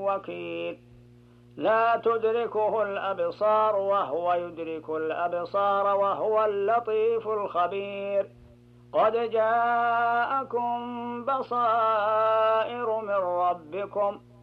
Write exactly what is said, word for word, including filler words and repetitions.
وكيل لا تدركه الأبصار وهو يدرك الأبصار وهو اللطيف الخبير قد جاءكم بصائر من ربكم